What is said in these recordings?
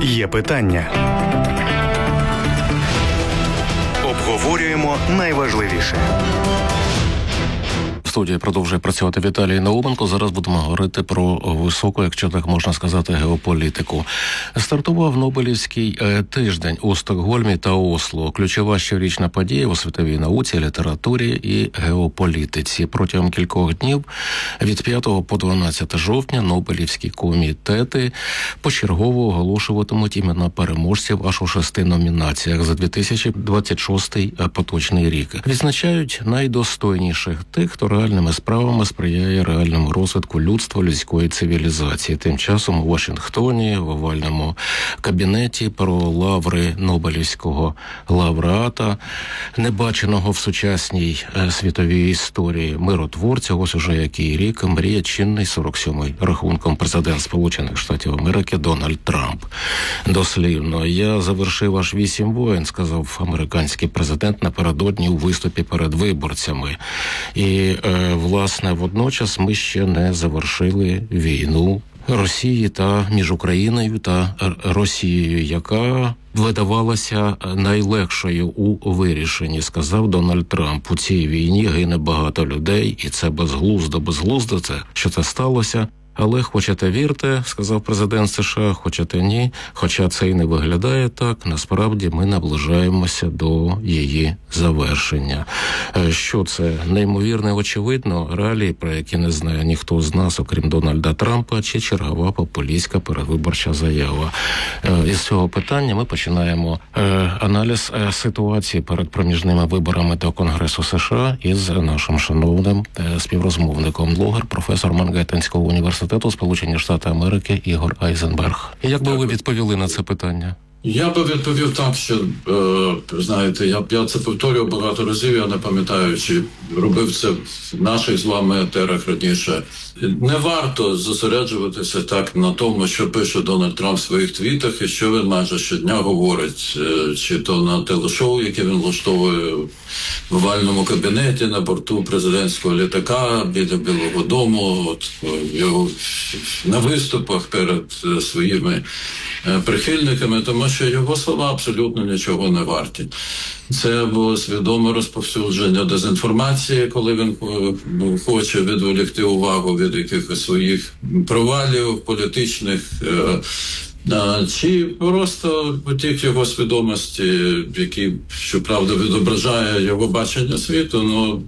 Є питання. Обговорюємо найважливіше. В студії продовжує працювати Віталій Науменко. Зараз будемо говорити про високу, якщо так можна сказати, геополітику. Стартував Нобелівський тиждень у Стокгольмі та Осло. Ключова щорічна подія у світовій науці, літературі і геополітиці. Протягом кількох днів від 5 по 12 жовтня Нобелівські комітети почергово оголошуватимуть імена переможців аж у 6 номінаціях за 2026 поточний рік. Відзначають найдостойніших тих, хто реальними справами сприяє реальному розвитку людства, людської цивілізації. Тим часом у Вашингтоні, в овальному кабінеті про лаври Нобелівського лауреата, небаченого в сучасній світовій історії миротворця, ось уже який рік мріє чинний 47-й рахунком президент Сполучених Штатів Америки Дональд Трамп. Дослівно: «Я завершив аж 8 воєн», сказав американський президент напередодні у виступі перед виборцями. І, власне, водночас ми ще не завершили війну Росії та між Україною та Росією, яка видавалася найлегшою у вирішенні, сказав Дональд Трамп. У цій війні гине багато людей, і це безглуздо, що це сталося. Але хочете вірте, сказав президент США, хочете ні, хоча це і не виглядає так, насправді ми наближаємося до її завершення. Що це? Неймовірно, очевидно, реалії, про які не знає ніхто з нас, окрім Дональда Трампа, чи чергова популістська передвиборча заява. Із цього питання ми починаємо аналіз ситуації перед проміжними виборами до Конгресу США із нашим шановним співрозмовником, блогер, професор Мангеттенського університету Сполучені Штати Америки Ігор Айзенберг. Як би ви відповіли на це питання? Я би відповів так, що, знаєте, я це повторював багато разів, я не пам'ятаю, чи робив це в наших з вами етерах раніше. Не варто зосереджуватися так на тому, що пише Дональд Трамп в своїх твітах, і що він майже щодня говорить, чи то на телешоу, яке він влаштовує в овальному кабінеті, на борту президентського літака, біля Білого дому, от, його на виступах перед своїми прихильниками, тому що його слова абсолютно нічого не варті. Це було свідоме розповсюдження дезінформації, коли він хоче відволікти увагу від якихось своїх провалів політичних, чи просто потік його свідомості, який, щоправда, відображає його бачення світу,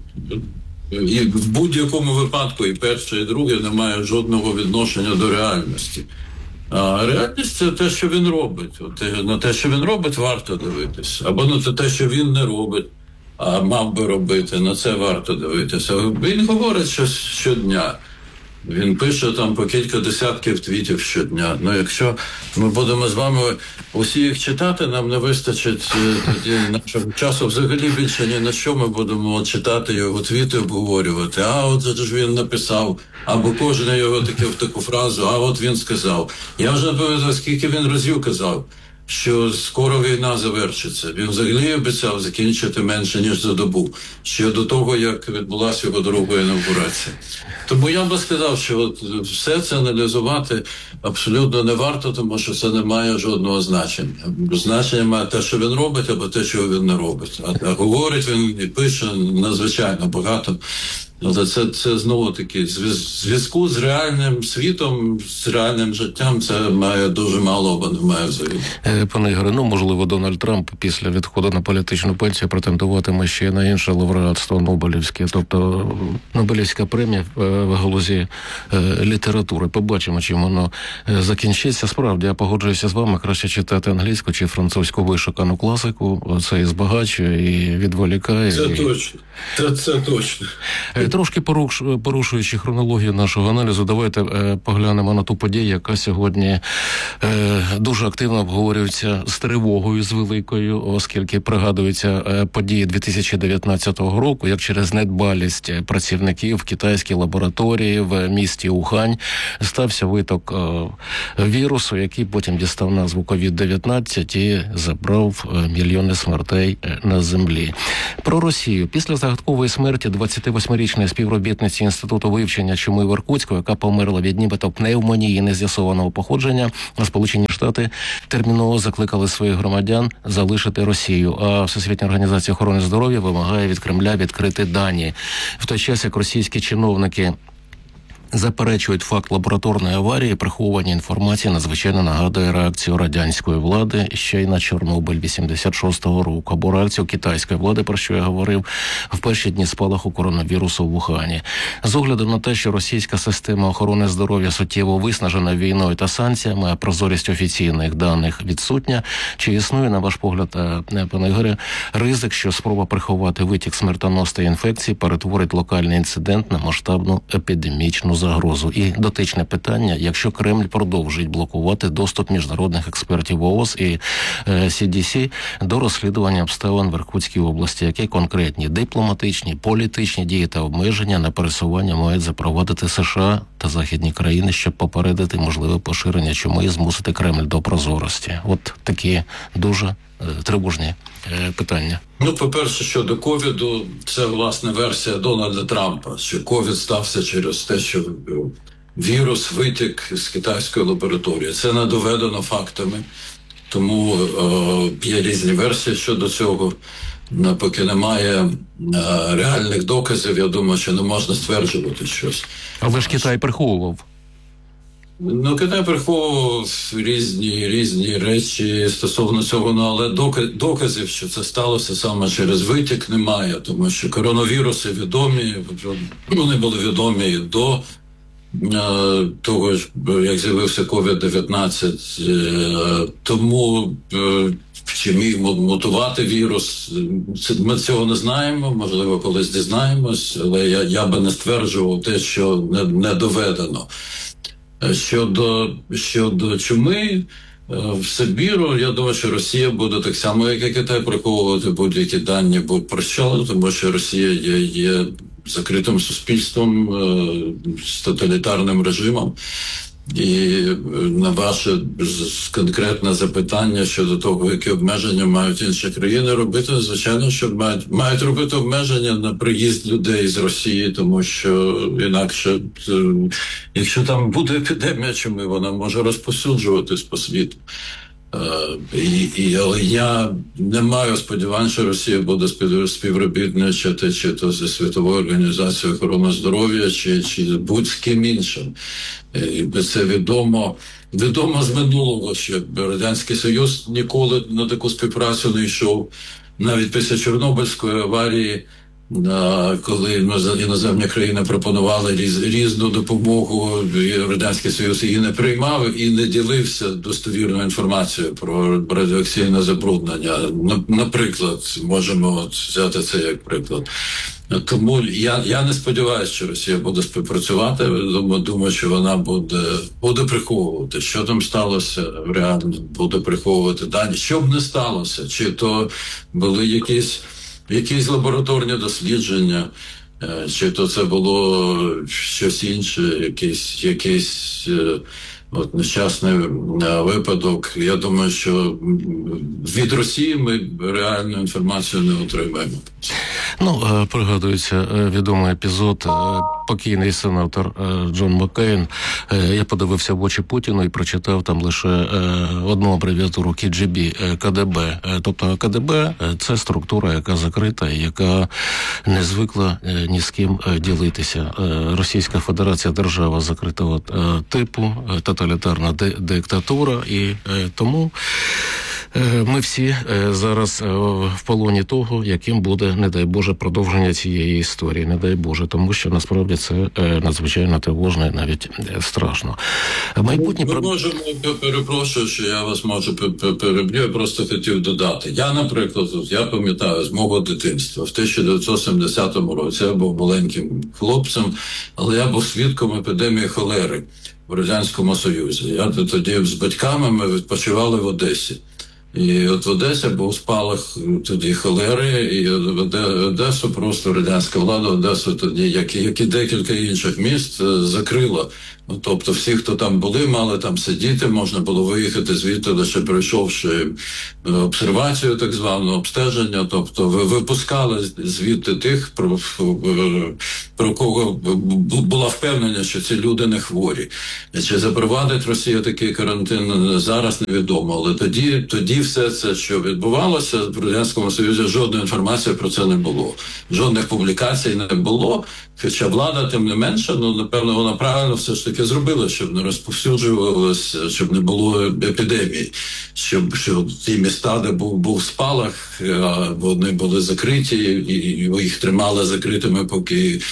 і в будь-якому випадку і перше, і друге не має жодного відношення до реальності. А реальність – це те, що він робить. На те, що він робить, варто дивитися. Або на те, що він не робить, а мав би робити, на це варто дивитися. Він говорить щодня. Він пише там по кілька десятків твітів щодня. Якщо ми будемо з вами усі їх читати, нам не вистачить тоді нашого часу взагалі більше ні на що. Ми будемо читати його твіти, обговорювати. А от ж він написав, або кожен його таку фразу, а от він сказав. Я вже не пам'ятаю, скільки він разів казав, що скоро війна завершиться. Він взагалі обіцяв закінчити менше, ніж за добу, ще до того, як відбулася його друга інавгурація. Тому я би сказав, що все це аналізувати абсолютно не варто, тому що це не має жодного значення. Значення має те, що він робить, або те, що він не робить. А говорить він і пише надзвичайно багато. Але це знову-таки зв'язку з реальним світом, з реальним життям, це має дуже мало, або не має взагалі. Пане Ігоре, можливо, Дональд Трамп після відходу на політичну пенсію претендуватиме ще на інше лауреатство Нобелівське, тобто Нобелівська премія в галузі літератури. Побачимо, чим воно закінчиться. Справді, я погоджуюся з вами, краще читати англійську чи французьку вишукану класику. Це і збагачує, і відволікає. Це точно. Це точно. Трошки порушуючи хронологію нашого аналізу, давайте поглянемо на ту подію, яка сьогодні дуже активно обговорюється з тривогою, з великою, оскільки пригадуються події 2019 року, як через недбалість працівників в китайській лабораторії в місті Ухань стався виток вірусу, який потім дістав назву COVID-19 і забрав мільйони смертей на землі. Про Росію. Після загадкової смерті 28-річної колишньої співробітниці Інституту вивчення чуми в Іркутську, яка померла від нібито пневмонії нез'ясованого походження. Сполучені Штати терміново закликали своїх громадян залишити Росію, а Всесвітня організація охорони здоров'я вимагає від Кремля відкрити дані. В той час, як російські чиновники заперечують факт лабораторної аварії, приховування інформації надзвичайно нагадує реакцію радянської влади ще й на Чорнобиль 86-го року, або реакцію китайської влади, про що я говорив, в перші дні спалаху коронавірусу в Вухані. З огляду на те, що російська система охорони здоров'я суттєво виснажена війною та санкціями, а прозорість офіційних даних відсутня, чи існує, на ваш погляд, пане Ігорю, ризик, що спроба приховати витік смертоносної інфекції перетворить локальний інцидент на масштабну епідемічну загрозу? І дотичне питання: якщо Кремль продовжить блокувати доступ міжнародних експертів ООС і CDC до розслідування обставин в Іркутській області, які конкретні дипломатичні, політичні дії та обмеження на пересування мають запровадити США та західні країни, щоб попередити можливе поширення чуми і змусити Кремль до прозорості? От такі дуже тривожні питання. Ну, по-перше, щодо ковіду, це, власне, версія Дональда Трампа, що ковід стався через те, що вірус витік з китайської лабораторії. Це не доведено фактами, тому є різні версії щодо цього. Поки немає реальних доказів, я думаю, що не можна стверджувати щось. Але ж Китай приховував. Ну, Китай приховував різні речі стосовно цього, але доказів, що це сталося саме через витік, немає, тому що коронавіруси відомі, вони були відомі і до того, як з'явився COVID-19, тому чи міг мутувати вірус, ми цього не знаємо, можливо, колись дізнаємось, але я би не стверджував те, що не доведено. Щодо чуми в Сибіру, я думаю, що Росія буде так само, як і Китай, приховувати будь-які дані про що, тому що Росія є закритим суспільством з тоталітарним режимом. І на ваше конкретне запитання щодо того, які обмеження мають інші країни робити, звичайно, що мають робити обмеження на приїзд людей з Росії, тому що інакше, якщо там буде епідемія чуми, вона може розповсюджуватись по світу. Але я не маю сподівань, що Росія буде співробітничати чи то зі Світовою організацією охорони здоров'я, чи будь-з ким іншим. І це відомо з минулого, що Радянський Союз ніколи на таку співпрацю не йшов. Навіть після Чорнобильської аварії, коли іноземні країни пропонували різну допомогу, Радянський Союз її не приймав і не ділився достовірною інформацією про радіоакційне забруднення. Наприклад, можемо взяти це як приклад. Тому я не сподіваюся, що Росія буде співпрацювати. Думаю, що вона буде приховувати. Що там сталося, реально буде приховувати дані. Що б не сталося, чи то були якісь лабораторні дослідження, чи то це було щось інше, якийсь нещасний випадок. Я думаю, що від Росії ми реальну інформацію не отримаємо. Пригадується відомий епізод. Покійний сенатор Джон Маккейн, я подивився в очі Путіну і прочитав там лише одну абревіатуру KGB, КДБ. Тобто КДБ – це структура, яка закрита і яка не звикла ні з ким ділитися. Російська Федерація – держава закритого типу, тоталітарна диктатура, і тому ми всі зараз в полоні того, яким буде, не дай Боже, продовження цієї історії. Не дай Боже, тому що насправді це надзвичайно тривожно і навіть страшно. Ми можемо, перепрошую, що я вас можу переб'ю, я просто хотів додати. Я, наприклад, я пам'ятаю з мого дитинства, в 1970 році я був маленьким хлопцем, але я був свідком епідемії холери в Радянському Союзі. Я тоді з батьками ми відпочивали в Одесі. І от в Одесі був спалах тоді холери, і Одесу просто радянська влада, Одесу тоді, як і декілька інших міст, закрила. Ну, тобто всі, хто там були, мали там сидіти, можна було виїхати звідти, лише пройшовши обсервацію, так звану, обстеження. Тобто випускали звідти тих, про кого була впевнена, що ці люди не хворі. Чи запровадить Росія такий карантин, зараз невідомо. Але тоді все це, що відбувалося, в Радянському Союзі жодної інформації про це не було. Жодних публікацій не було. Хоча влада, тим не менше, напевно, вона правильно все ж таки зробила, щоб не розповсюджувалося, щоб не було епідемії, щоб ті міста, де був спалах, вони були закриті, і їх тримали закритими, поки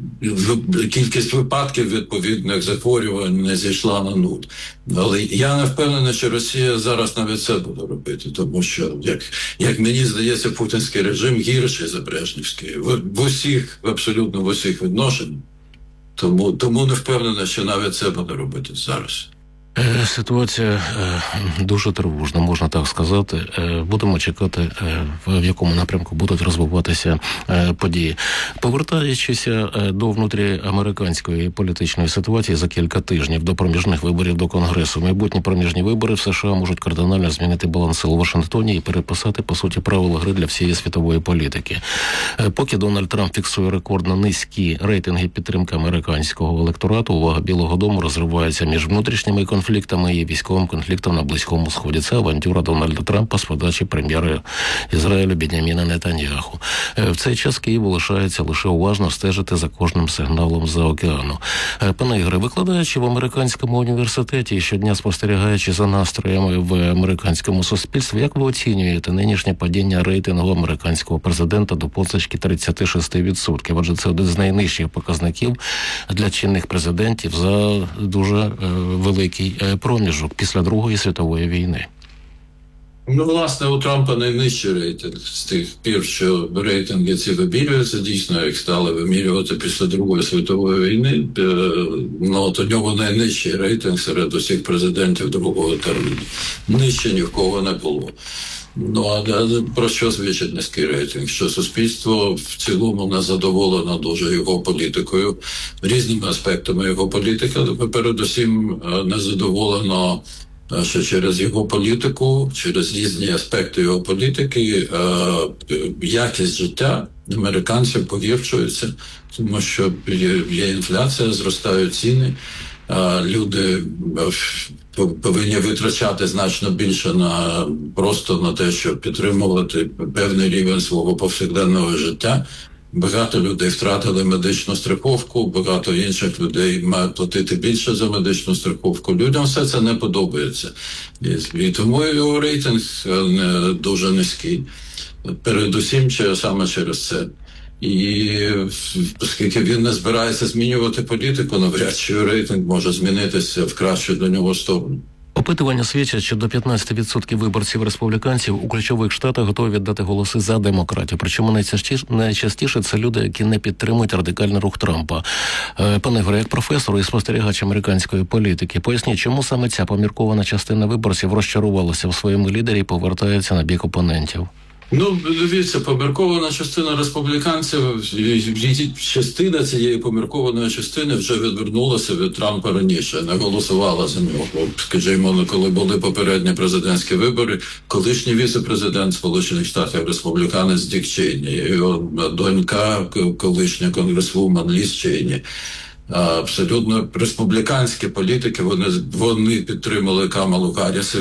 кількість випадків відповідних захворювань не зійшла на нуль. Але я не впевнений, що Росія зараз навіть це буде робити, тому що, як мені здається, путінський режим гірший за Брежнівський абсолютно в усіх відношеннях. Тому не впевнений, що навіть це буде робити зараз. Ситуація дуже тривожна, можна так сказати. Будемо чекати, в якому напрямку будуть розвиватися події. Повертаючись до внутріамериканської політичної ситуації за кілька тижнів до проміжних виборів до Конгресу. Майбутні проміжні вибори в США можуть кардинально змінити баланс сил у Вашингтоні і переписати, по суті, правила гри для всієї світової політики. Поки Дональд Трамп фіксує рекордно низькі рейтинги підтримки американського електорату, увага Білого дому розривається між внутрішніми конфліктами і військовим конфліктом на Близькому Сході. Це авантюра Дональда Трампа з подачі прем'єра Ізраїлю Беньяміна Нетаньяху. В цей час Києву лишається лише уважно стежити за кожним сигналом з-за океану. Пане Ігоре, викладаючи в американському університеті і щодня спостерігаючи за настроями в американському суспільстві, як ви оцінюєте нинішнє падіння рейтингу американського президента до позначки 36%? Адже це один з найнижчих показників для чинних президентів за дуже великий проміжок після Другої світової війни. Власне, у Трампа найнижчий рейтинг з тих пір, що рейтинги ці вимірюються, дійсно, їх стали вимірювати після Другої світової війни. От у нього найнижчий рейтинг серед усіх президентів другого терміну. Нижче ні в кого не було. А про що свідчить низький рейтинг? Що суспільство в цілому не задоволено дуже його політикою, різними аспектами його політики, передусім не задоволено, що через його політику, через різні аспекти його політики, якість життя американців погіршується, тому що є інфляція, зростають ціни, люди повинні витрачати значно більше просто на те, щоб підтримувати певний рівень свого повсякденного життя. Багато людей втратили медичну страховку, багато інших людей мають платити більше за медичну страховку. Людям все це не подобається. І тому його рейтинг дуже низький. Передусім, саме через це. І оскільки він не збирається змінювати політику, навряд чи рейтинг може змінитися в кращу для нього сторону. Опитування свідчать, що до 15% виборців-республіканців у ключових штатах готові віддати голоси за демократів. Причому найчастіше це люди, які не підтримують радикальний рух Трампа. Пане Ігоре, як професор і спостерігач американської політики, поясніть, чому саме ця поміркована частина виборців розчарувалася в своєму лідері і повертається на бік опонентів? Дивіться, поміркована частина республіканців, частина цієї поміркованої частини вже відвернулася від Трампа раніше, не голосувала за нього. Скажімо, коли були попередні президентські вибори, колишній віце-президент Сполучених Штатів, республіканець Дік Чейні, його донька, колишня конгресвумен Ліз Чейні. Абсолютно республіканські політики, вони підтримали Камалу Харріс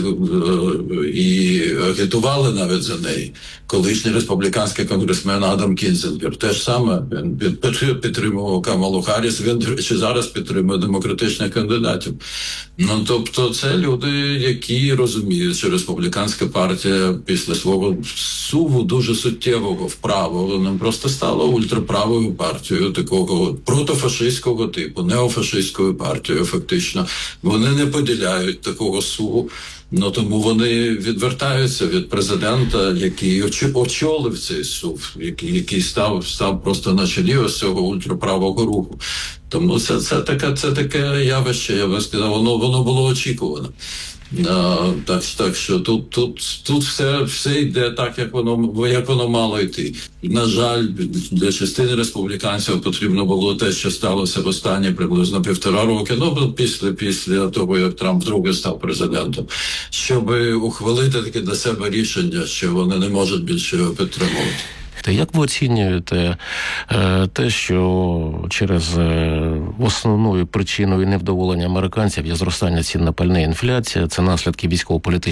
і агітували навіть за неї. Колишній республіканський конгресмен Адам Кінзингер теж саме підтримував Камалу Харріс, він, до речі, зараз підтримує демократичних кандидатів. Тобто це люди, які розуміють, що республіканська партія після свого суву дуже суттєвого вправо, вона просто стала ультраправою партією такого протофашистського типу, неофашистською партією фактично. Вони не поділяють такого суву, тому вони відвертаються від президента, який очолив цей сув, який став просто на чолі ось цього ультраправого руху. Тому це таке явище, я би сказав, воно було очікувано. Так що тут все йде так, як воно мало йти. На жаль, для частини республіканців потрібно було те, що сталося в останні приблизно 1,5 роки, після того, як Трамп вдруге став президентом, щоб ухвалити таке для себе рішення, що вони не можуть більше його підтримувати. Як ви оцінюєте те, що через основною причиною невдоволення американців є зростання цін на пальне, інфляція, це наслідки військово-політичної